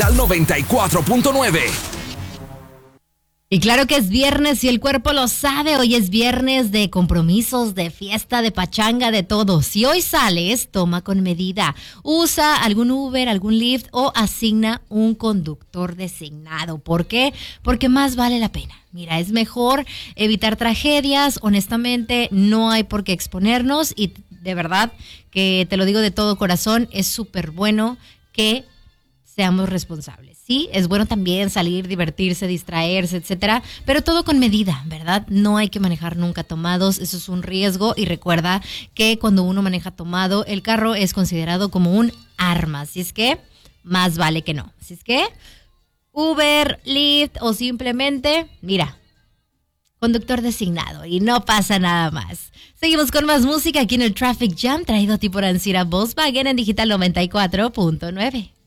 Digital 94.9. Y claro que es viernes y el cuerpo lo sabe. Hoy es viernes de compromisos, de fiesta, de pachanga, de todo. Si hoy sales, toma con medida. Usa algún Uber, algún Lyft o asigna un conductor designado. ¿Por qué? Porque más vale la pena. Mira, es mejor evitar tragedias. Honestamente, no hay por qué exponernos y de verdad que te lo digo de todo corazón, es súper bueno que seamos responsables. Sí, es bueno también salir, divertirse, distraerse, etcétera, pero todo con medida, ¿verdad? No hay que manejar nunca tomados, eso es un riesgo y recuerda que cuando uno maneja tomado, el carro es considerado como un arma, así es que más vale que no. Así es que Uber, Lyft o simplemente, mira, conductor designado y no pasa nada más. Seguimos con más música aquí en el Traffic Jam, traído a ti por Ancira Volkswagen en Digital 94.9.